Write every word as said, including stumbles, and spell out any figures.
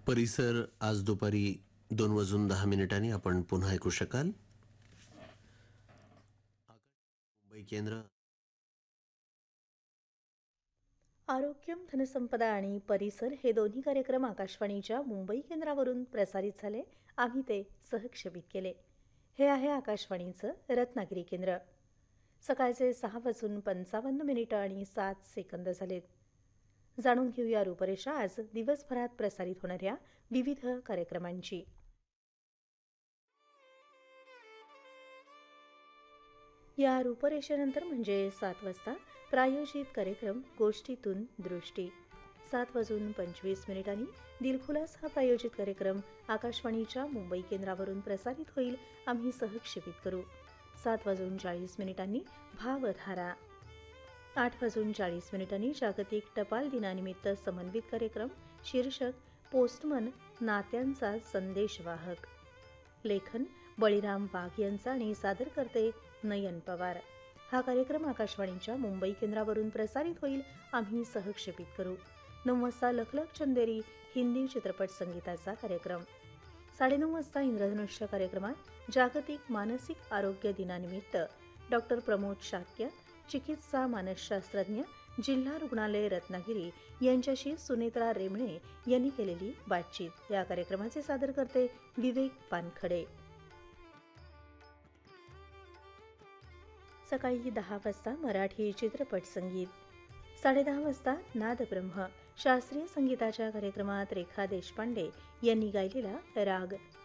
परिसर आज दुपारी दोन वाजून दहा मिनिटांनी आपण पुन्हा ऐकू शकाल. मुंबई केंद्र. आरोग्यम, धनसंपदा आणि परिसर हे दोन्ही कार्यक्रम आकाशवाणीच्या मुंबई केंद्रावरून प्रसारित झाले. आम्ही ते सहक्षेपित केले. हे आहे आकाशवाणीचं रत्नागिरी केंद्र. सकाळचे सहा वाजून पंचावन्न मिनिटं आणि सात सेकंद झालेत. जाणून घेऊया रूपरेषा आज दिवसभरात प्रसारित होणाऱ्या विविध कार्यक्रमांची. या रूपरेषेनंतर म्हणजे सात वाजता प्रायोजित कार्यक्रम गोष्टीतून दृष्टी. सात वाजून पंचवीस मिनिटांनी दिलखुलास हा प्रायोजित कार्यक्रम आकाशवाणीच्या मुंबई केंद्रावरून प्रसारित होईल. आम्ही सहक्षेपित करू. सात वाजून चाळीस मिनिटांनी भावधारा. आठ वाजून चाळीस मिनिटांनी जागतिक टपाल दिनानिमित्त समन्वित कार्यक्रम शीर्षक पोस्टमन, नात्यांचा संदेशवाहक. लेखन बळीराम वाघ यांचा आणि सादर करते नयन पवार. हा कार्यक्रम आकाशवाणीच्या मुंबई केंद्रावरून प्रसारित होईल. आम्ही सहक्षेपित करू. नऊ वाजता लखलख चंदेरी हिंदी चित्रपट संगीताचा कार्यक्रम. साडेनऊ वाजता इंद्रधनुष्य कार्यक्रमात जागतिक मानसिक आरोग्य दिनानिमित्त डॉक्टर प्रमोद शाक्य, चिकित्सा मानसशास्त्रज्ञ, जिल्हा रुग्णालय रत्नागिरी यांच्याशी सुनेत्रा रेमणे यांनी केलेली बातचीत. या कार्यक्रमाचे सादर करते विवेक पानखडे. सकाळी दहा वाजता मराठी चित्रपट संगीत. साडेदहा वाजता नादब्रह्म शास्त्रीय संगीताच्या कार्यक्रमात रेखा देशपांडे यांनी गायलेला राग